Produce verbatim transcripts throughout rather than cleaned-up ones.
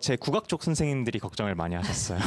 제 국악 쪽 선생님들이 걱정을 많이 하셨어요.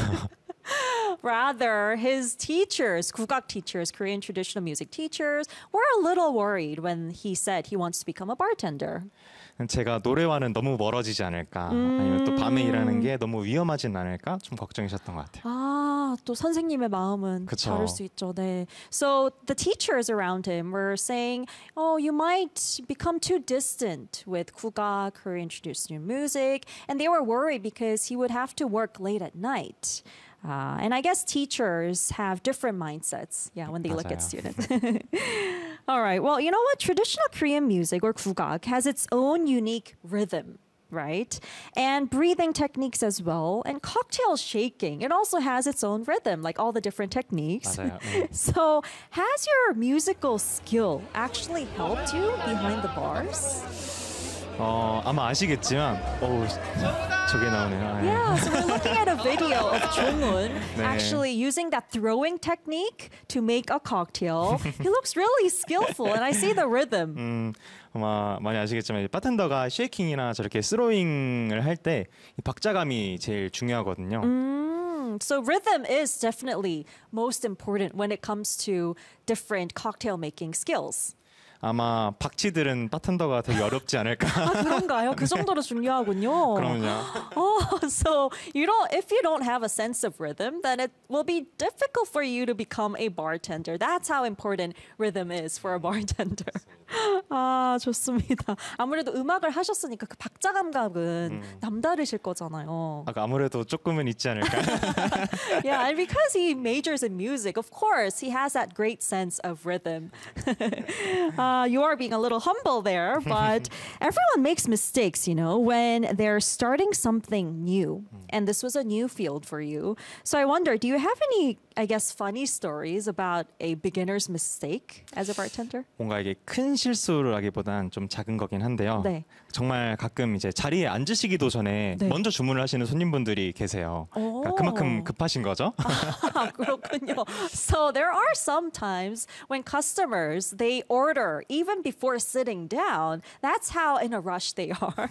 Rather, his teachers, 국악 teachers, Korean traditional music teachers, were a little worried when he said he wants to become a bartender. 제가 노래와는 너무 멀어지지 않을까 음. 아니면 또 밤에 일하는 게 너무 위험하진 않을까 좀 걱정이셨던 것 같아요. 아, 또 선생님의 마음은 그쵸. 다를 수 있죠. 네. So the teachers around him were saying, "Oh, you might become too distant with 국악, Korean traditional music," and they were worried because he would have to work late at night. Uh, and I guess teachers have different mindsets, yeah, when they look at students. All right. Well, you know what? Traditional Korean music or 국악 has its own unique rhythm, right? And breathing techniques as well. And cocktail shaking, it also has its own rhythm, like all the different techniques. 맞아요. 네. So, has your musical skill actually helped you behind the bars? 어, 아마 아시겠지만 어우, 저게 나오네요. 네. Yeah, so we're looking at a video of Jong-un 네. actually using that throwing technique to make a cocktail. He looks really skillful, and I see the rhythm. 음, 아마 많이 아시겠지만 바텐더가 쉐이킹이나 저렇게 스로잉을 할 때 박자감이 제일 중요하거든요. Mm, so rhythm is definitely most important when it comes to different cocktail making skills. 아마 박치들은 바텐더가 되게 어렵지 않을까. 아, 그런가요? 그 정도로 중요하군요. 그럼요. Oh, so you don't, if you don't have a sense of rhythm, then it will be difficult for you to become a bartender. That's how important rhythm is for a bartender. 아, 좋습니다. 아무래도 음악을 하셨으니까 그 박자 감각은 음. 남다르실 거잖아요. 아, 아무래도 조금은 있지 않을까. Yeah, and because he majors in music, of course, he has that great sense of rhythm. Uh, you are being a little humble there, but everyone makes mistakes, you know, when they're starting something new. And this was a new field for you. So I wonder, do you have any, I guess, funny stories about a beginner's mistake as a bartender? 뭔가 이게 큰 실수라기보단 좀 작은 거긴 한데요. 네. 정말 가끔 이제 자리에 앉으시기도 전에 네. 먼저 주문을 하시는 손님분들이 계세요. 그러니까 그만큼 급하신 거죠. 아, 그렇군요. So there are some times when customers, they order even before sitting down. That's how in a rush they are.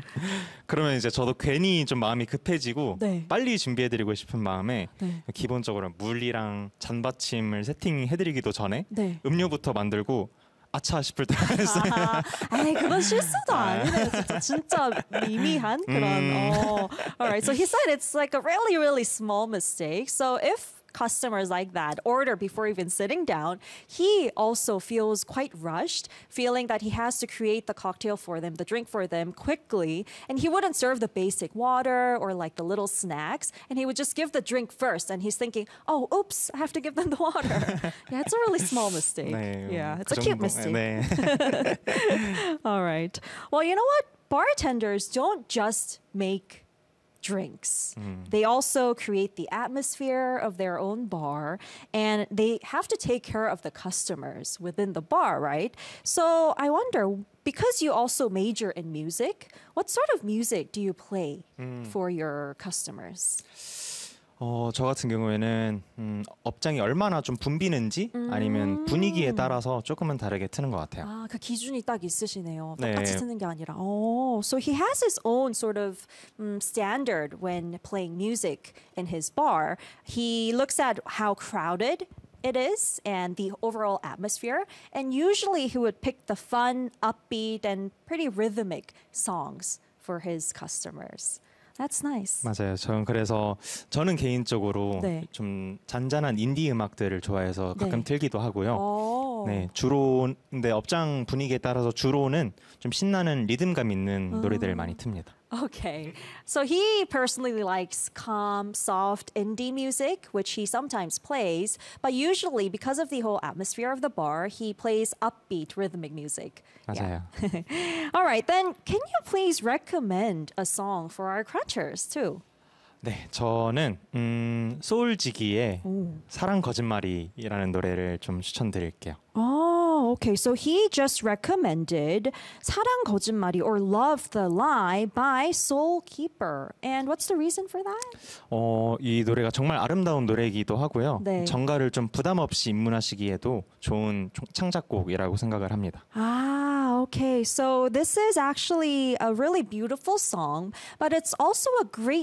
그러면 이제 저도 괜히 좀 마음이 급해지고 네. 빨리 준비해드리고 싶은 마음에 네. 기본적으로 물이랑 잔받침을 세팅해드리기도 전에 네. 음료부터 만들고 아차 싶을 때 했어요. 아, 아이, 그건 실수도 아니네요. 진짜, 진짜 미미한 그런. 음. 어. Alright, so he said it's like a really, really small mistake. So if customers like that order before even sitting down, he also feels quite rushed, feeling that he has to create the cocktail for them, the drink for them quickly. And he wouldn't serve the basic water or like the little snacks. And he would just give the drink first. And he's thinking, oh, oops, I have to give them the water. Yeah, it's a really small mistake. 네, Yeah, it's 그 a cute 정도, mistake. 네. All right. Well, you know what? Bartenders don't just make drinks. Mm. They also create the atmosphere of their own bar, and they have to take care of the customers within the bar, right? So I wonder, because you also major in music, what sort of music do you play Mm. for your customers? 어, 저 같은 경우에는 음, 업장이 얼마나 좀 붐비는지 아니면 분위기에 따라서 조금은 다르게 트는 것 같아요. 아, 그 기준이 딱 있으시네요. 네. 똑같이 트는 게 아니라. Oh, so he has his own sort of um, standard when playing music in his bar. He looks at how crowded it is and the overall atmosphere. And usually he would pick the fun, upbeat, and pretty rhythmic songs for his customers. That's nice. 맞아요. 저는 그래서 저는 개인적으로 네. 좀 잔잔한 인디 음악들을 좋아해서 가끔 네. 틀기도 하고요. Oh. 네, 주로 근데 업장 분위기에 따라서 주로는 좀 신나는 리듬감 있는 노래들을 많이 틉니다. Okay. So he personally likes calm, soft indie music, which he sometimes plays. But usually, because of the whole atmosphere of the bar, he plays upbeat rhythmic music. 맞아요. Yeah. All right. Then, can you please recommend a song for our crunchers, too? 네, 저는 음, 소울지기의 사랑 거짓말이라는 노래를 좀 추천드릴게요. Oh, okay. So he just recommended 사랑 거짓말이 or Love the Lie by Soul Keeper. And what's the reason for that? 어, 이 노래가 정말 아름다운 노래이기도 하고요. 네. 정가를 좀 부담 없이 입문하시기에도 좋은 총- 창작곡이라고 생각을 합니다. Ah, okay. So this is actually a really beautiful song, but it's also a great